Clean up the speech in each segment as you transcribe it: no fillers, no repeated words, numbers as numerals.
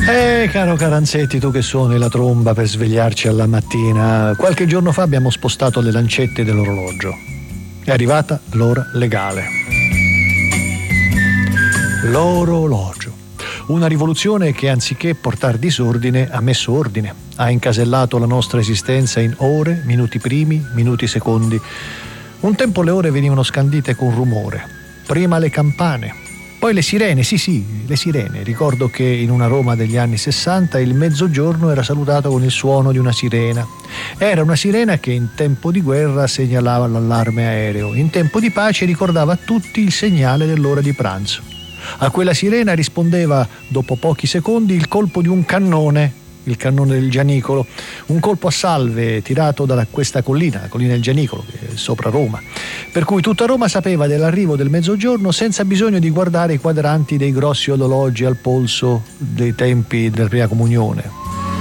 Caro Caranzetti, tu che suoni la tromba per svegliarci alla mattina, qualche giorno fa abbiamo spostato le lancette dell'orologio. È arrivata l'ora legale. L'orologio. Una rivoluzione che anziché portare disordine ha messo ordine, ha incasellato la nostra esistenza in ore, minuti primi, minuti secondi. Un tempo le ore venivano scandite con rumore, prima le campane, poi le sirene, sì, le sirene. Ricordo che in una Roma degli anni 60 il mezzogiorno era salutato con il suono di una sirena. Era una sirena che in tempo di guerra segnalava l'allarme aereo, in tempo di pace ricordava a tutti il segnale dell'ora di pranzo. A quella sirena rispondeva, dopo pochi secondi, il colpo di un cannone, il cannone del Gianicolo, un colpo a salve tirato da questa collina, la collina del Gianicolo, che è sopra Roma, per cui tutta Roma sapeva dell'arrivo del mezzogiorno senza bisogno di guardare i quadranti dei grossi orologi al polso dei tempi della prima comunione.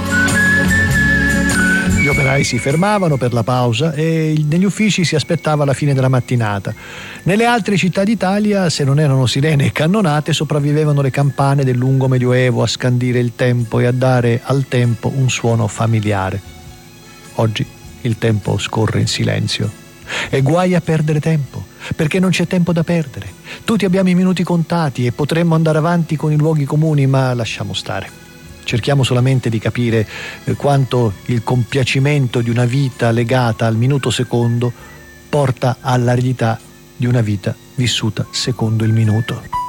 Gli operai si fermavano per la pausa e negli uffici si aspettava la fine della mattinata. Nelle altre città d'Italia, se non erano sirene e cannonate, sopravvivevano le campane del lungo medioevo a scandire il tempo e a dare al tempo un suono familiare. Oggi il tempo scorre in silenzio. E guai a perdere tempo, perché non c'è tempo da perdere. Tutti abbiamo i minuti contati e potremmo andare avanti con i luoghi comuni, ma lasciamo stare. Cerchiamo solamente di capire quanto il compiacimento di una vita legata al minuto secondo porta all'aridità di una vita vissuta secondo il minuto.